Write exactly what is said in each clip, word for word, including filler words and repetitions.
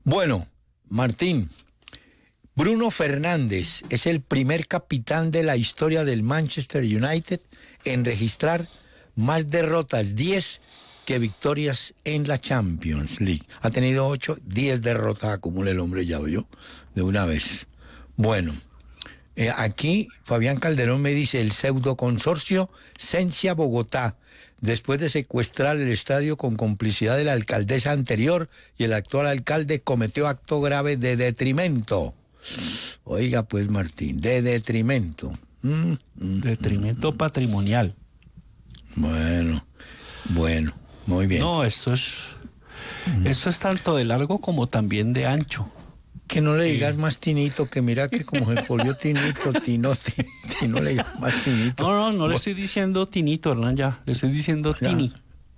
Bueno, Martín, Bruno Fernández es el primer capitán de la historia del Manchester United en registrar más derrotas, diez, que victorias en la Champions League. Ha tenido ocho, diez derrotas acumula el hombre, ya vio, de una vez. Bueno, eh, aquí Fabián Calderón me dice, el pseudo consorcio Sensia Bogotá, después de secuestrar el estadio con complicidad de la alcaldesa anterior y el actual alcalde, cometió acto grave de detrimento. Oiga pues, Martín, de detrimento. Mm, mm, detrimento mm, patrimonial. Bueno, bueno, muy bien. No, esto es, mm. esto es tanto de largo como también de ancho. Que no le digas sí. más Tinito, que mira que como se volvió Tinito, Tino, Tino, no le digas más Tinito. No, no, no bueno. le estoy diciendo Tinito, Hernán, ya, le estoy diciendo ya. Tini.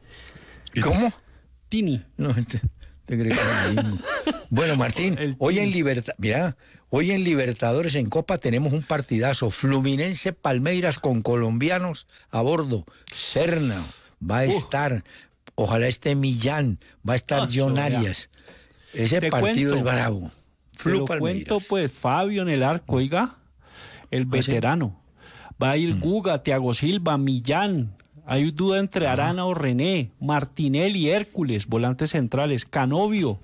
¿Cómo? Tini. No, te, te creo que mismo. Bueno, Martín, hoy en Libertad, mira, hoy en Libertadores en Copa tenemos un partidazo, Fluminense Palmeiras con colombianos a bordo, Serna va a uh. estar, ojalá esté Millán, va a estar oh, John Arias. Ese te partido cuento. es bravo. Te lo cuento, pues, Fabio en el arco, oiga, el veterano. Va a ir mm. Guga, Thiago Silva, Millán. Hay duda entre ah. Arana o René, Martinelli, Hércules, volantes centrales, Canovio,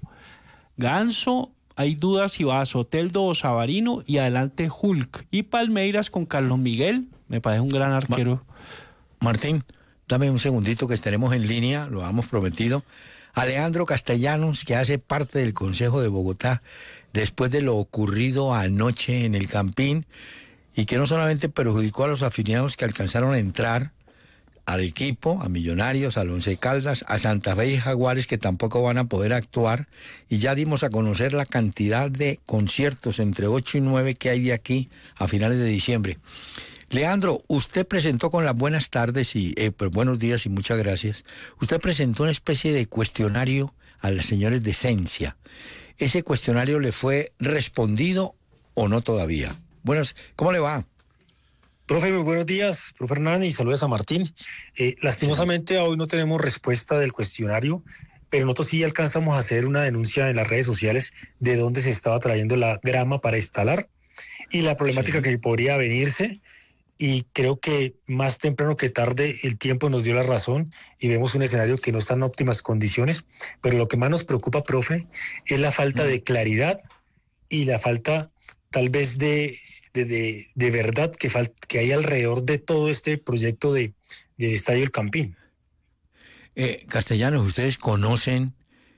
Ganso. Hay dudas si va a Soteldo o Savarino y adelante Hulk. Y Palmeiras con Carlos Miguel, me parece un gran arquero. Ma- Martín, dame un segundito que estaremos en línea, lo hemos prometido. Alejandro Castellanos, que hace parte del Consejo de Bogotá, después de lo ocurrido anoche en el Campín, y que no solamente perjudicó a los afiliados que alcanzaron a entrar al equipo, a Millonarios, al Once Caldas, a Santa Fe y Jaguares, que tampoco van a poder actuar, y ya dimos a conocer la cantidad de conciertos entre ocho y nueve que hay de aquí a finales de diciembre. Leandro, usted presentó con las buenas tardes y eh, pues buenos días y muchas gracias. Usted presentó una especie de cuestionario a los señores de Sensia. ¿Ese cuestionario le fue respondido o no todavía? Buenas, ¿cómo le va? Profe, muy buenos días, profe Hernán, y saludos a Martín. Eh, lastimosamente sí. Hoy no tenemos respuesta del cuestionario, pero nosotros sí alcanzamos a hacer una denuncia en las redes sociales de dónde se estaba trayendo la grama para instalar y la problemática sí. que podría venirse. Y creo que más temprano que tarde el tiempo nos dio la razón y vemos un escenario que no está en óptimas condiciones, pero lo que más nos preocupa, profe, es la falta mm. de claridad y la falta tal vez de, de, de, de verdad que, fal- que hay alrededor de todo este proyecto de, de Estadio El Campín. Eh, Castellanos, ¿ustedes conocen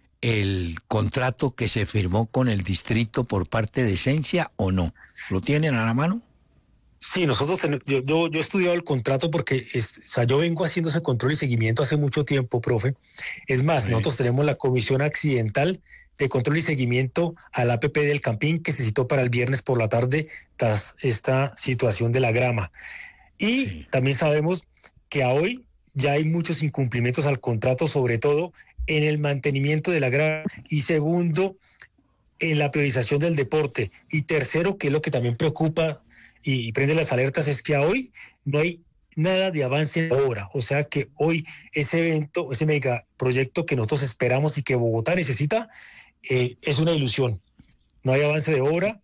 el contrato que se firmó con el distrito por parte de Sensia o no? ¿Lo tienen a la mano? Sí, nosotros, yo, yo, yo he estudiado el contrato porque es, o sea, yo vengo haciendo ese control y seguimiento hace mucho tiempo, profe. Es más, sí. nosotros tenemos la comisión accidental de control y seguimiento al A P P del Campín que se citó para el viernes por la tarde tras esta situación de la grama. Y sí. también sabemos que a hoy ya hay muchos incumplimientos al contrato, sobre todo en el mantenimiento de la grama y segundo, en la priorización del deporte. Y tercero, que es lo que también preocupa y prende las alertas, es que a hoy no hay nada de avance en la obra, o sea que hoy ese evento, ese megaproyecto que nosotros esperamos y que Bogotá necesita, eh, es una ilusión, no hay avance de obra.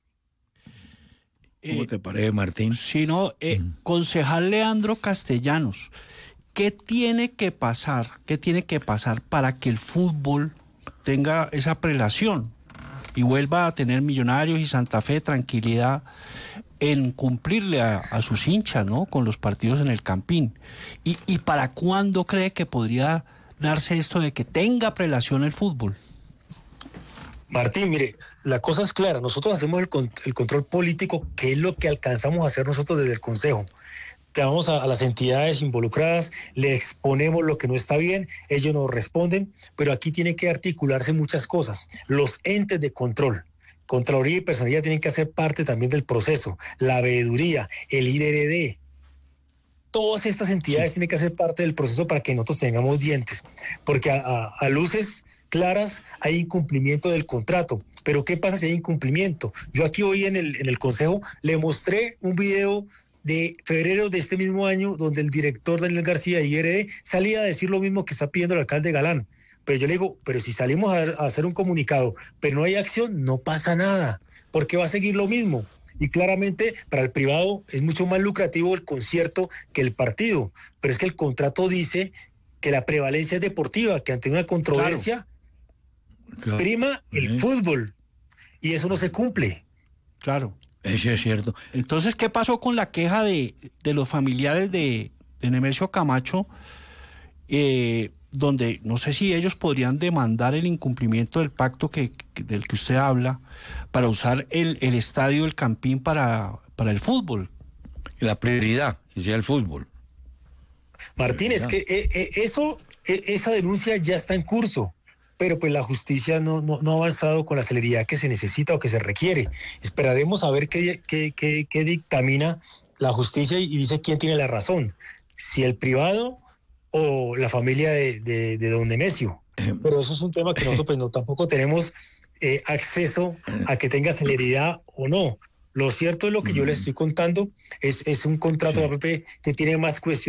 ¿Cómo eh, te parece, Martín? Si no, eh, mm. concejal Leandro Castellanos, ¿qué tiene que pasar, qué tiene que pasar para que el fútbol tenga esa prelación y vuelva a tener Millonarios y Santa Fe tranquilidad en cumplirle a, a sus hinchas, ¿no?, con los partidos en el Campín? ¿Y, y para cuándo cree que podría darse esto de que tenga prelación el fútbol? Martín, mire, la cosa es clara. Nosotros hacemos el, el control político, que es lo que alcanzamos a hacer nosotros desde el Consejo. Llamamos a, a las entidades involucradas, le exponemos lo que no está bien, ellos nos responden, pero aquí tiene que articularse muchas cosas. Los entes de control, Contraloría y Personería, tienen que hacer parte también del proceso. La veeduría, el I D R D, todas estas entidades sí. tienen que hacer parte del proceso para que nosotros tengamos dientes, porque a, a, a luces claras hay incumplimiento del contrato. Pero ¿qué pasa si hay incumplimiento? Yo aquí hoy en el, en el Consejo le mostré un video de febrero de este mismo año donde el director Daniel García de I R D salía a decir lo mismo que está pidiendo el alcalde Galán. Pero yo le digo, pero si salimos a, a hacer un comunicado, pero no hay acción, no pasa nada, porque va a seguir lo mismo. Y claramente para el privado es mucho más lucrativo el concierto que el partido, pero es que el contrato dice que la prevalencia es deportiva, que ante una controversia claro. Claro. prima el ¿Eh? fútbol, y eso no se cumple. Claro. Eso es cierto. Entonces, ¿qué pasó con la queja de, de los familiares de, de Nemesio Camacho? Eh, donde no sé si ellos podrían demandar el incumplimiento del pacto que, que del que usted habla para usar el, el estadio, el Campín para, para el fútbol. La prioridad, que sea el fútbol. Martín, es que eh, eh, eso, eh, esa denuncia ya está en curso, pero pues la justicia no, no, no ha avanzado con la celeridad que se necesita o que se requiere. Esperaremos a ver qué, qué, qué, qué dictamina la justicia y dice quién tiene la razón, si el privado o la familia de, de, de don Nemesio. Pero eso es un tema que nosotros pues no tampoco tenemos eh, acceso a que tenga celeridad o no. Lo cierto es lo que yo les estoy contando, es, es un contrato sí. de A P P que tiene más cuestiones